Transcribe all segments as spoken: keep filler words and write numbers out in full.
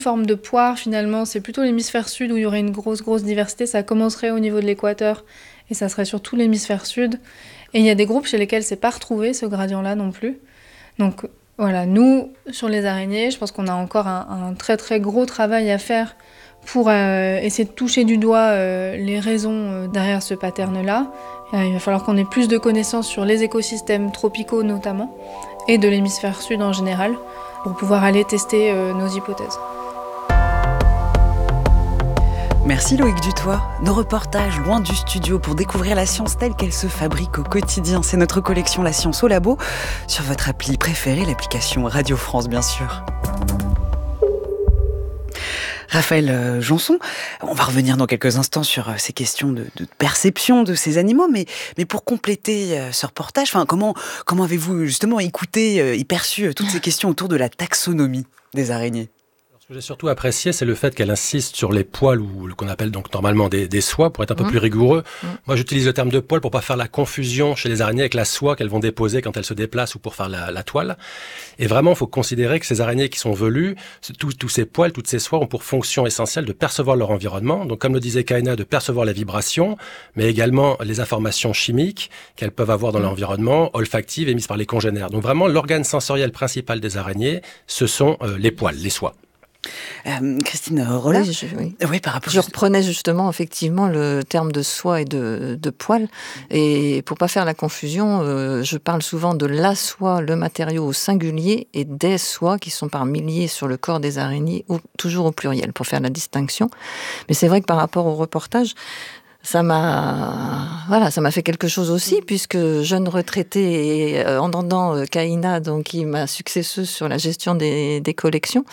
Forme de poire, finalement, c'est plutôt l'hémisphère sud où il y aurait une grosse, grosse diversité. Ça commencerait au niveau de l'équateur et ça serait surtout l'hémisphère sud. Et il y a des groupes chez lesquels c'est pas retrouvé, ce gradient-là non plus. Donc voilà, nous, sur les araignées, je pense qu'on a encore un, un très, très gros travail à faire pour euh, essayer de toucher du doigt euh, les raisons euh, derrière ce pattern-là. Euh, il va falloir qu'on ait plus de connaissances sur les écosystèmes tropicaux notamment, et de l'hémisphère sud en général, pour pouvoir aller tester euh, nos hypothèses. Merci Loïc Dutoit. Nos reportages loin du studio pour découvrir la science telle qu'elle se fabrique au quotidien. C'est notre collection La Science au Labo sur votre appli préférée, l'application Radio France bien sûr. Raphaël Janson, on va revenir dans quelques instants sur ces questions de, de perception de ces animaux, mais, mais pour compléter ce reportage, enfin, comment, comment avez-vous justement écouté et perçu toutes ces questions autour de la taxonomie des araignées ? Ce que j'ai surtout apprécié, c'est le fait qu'elle insiste sur les poils, ou qu'on appelle donc normalement des, des soies, pour être un peu mmh. plus rigoureux. Mmh. Moi, j'utilise le terme de poils pour pas faire la confusion chez les araignées avec la soie qu'elles vont déposer quand elles se déplacent ou pour faire la, la toile. Et vraiment, il faut considérer que ces araignées qui sont velues, tous, tous ces poils, toutes ces soies ont pour fonction essentielle de percevoir leur environnement. Donc, comme le disait Kaina, de percevoir les vibrations, mais également les informations chimiques qu'elles peuvent avoir dans mmh. l'environnement, olfactives, émises par les congénères. Donc, vraiment, l'organe sensoriel principal des araignées, ce sont euh, les poils, les soies. Euh, Christine Rolla, oui, je, oui. Oui, par rapport je reprenais justement effectivement le terme de soie et de, de poil, et pour pas faire la confusion, euh, je parle souvent de la soie, le matériau au singulier, et des soies qui sont par milliers sur le corps des araignées, ou, toujours au pluriel, pour faire la distinction. Mais c'est vrai que par rapport au reportage, ça m'a, voilà, ça m'a fait quelque chose aussi, puisque jeune retraitée et euh, entendant euh, Kaina, donc qui m'a successeuse sur la gestion des, des collections,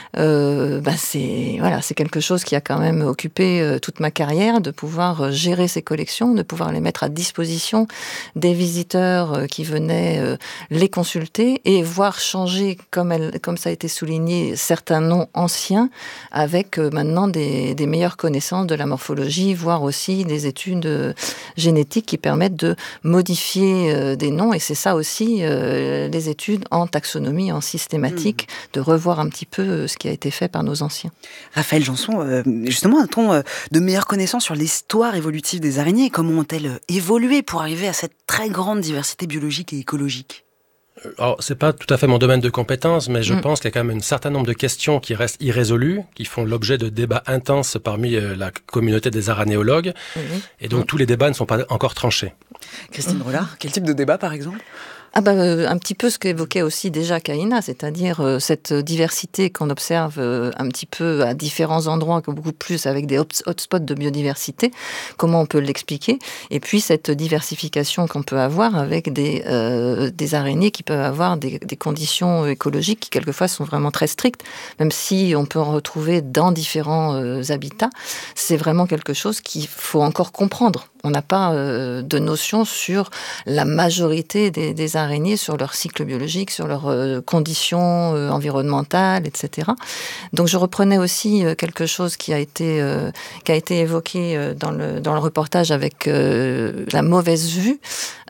euh, bah c'est, voilà, c'est quelque chose qui a quand même occupé euh, toute ma carrière, de pouvoir euh, gérer ces collections, de pouvoir les mettre à disposition des visiteurs euh, qui venaient euh, les consulter et voir changer, comme, elle, comme ça a été souligné, certains noms anciens avec euh, maintenant des, des meilleures connaissances de la morphologie, voire aussi des études euh, génétiques qui permettent de modifier euh, des noms, et c'est ça aussi euh, les études en taxonomie, en systématique, mmh. de revoir un petit peu euh, ce qui a été fait par nos anciens. Raphaël Janson, euh, justement, a-t-on euh, de meilleures connaissances sur l'histoire évolutive des araignées et comment ont-elles évolué pour arriver à cette très grande diversité biologique et écologique ? Alors, c'est pas tout à fait mon domaine de compétence, mais je mmh. pense qu'il y a quand même un certain nombre de questions qui restent irrésolues, qui font l'objet de débats intenses parmi euh, la communauté des aranéologues. Mmh. Et donc, mmh. tous les débats ne sont pas encore tranchés. Christine Rollard, quel type de débat, par exemple ? Ah bah, euh, un petit peu ce qu'évoquait aussi déjà Kaina, c'est-à-dire euh, cette diversité qu'on observe euh, un petit peu à différents endroits, beaucoup plus avec des hotspots de biodiversité, comment on peut l'expliquer, et puis cette diversification qu'on peut avoir avec des, euh, des araignées qui peuvent avoir des, des conditions écologiques qui quelquefois sont vraiment très strictes, même si on peut en retrouver dans différents euh, habitats, c'est vraiment quelque chose qu'il faut encore comprendre. On n'a pas euh, de notion sur la majorité des, des araignées, sur leur cycle biologique, sur leurs euh, conditions euh, environnementales, et cetera. Donc je reprenais aussi euh, quelque chose qui a été, euh, qui a été évoqué euh, dans, le, dans le reportage avec euh, la mauvaise vue.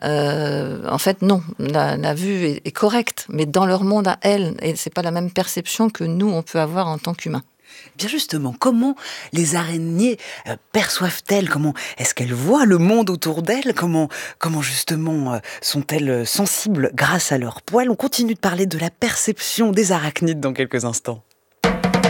Euh, en fait, non, la, la vue est, est correcte, mais dans leur monde à elles, et c'est pas la même perception que nous, on peut avoir en tant qu'humains. Bien justement, comment les araignées euh, perçoivent-elles ? Comment est-ce qu'elles voient le monde autour d'elles ? Comment, comment justement euh, sont-elles sensibles grâce à leurs poils ? On continue de parler de la perception des arachnides dans quelques instants.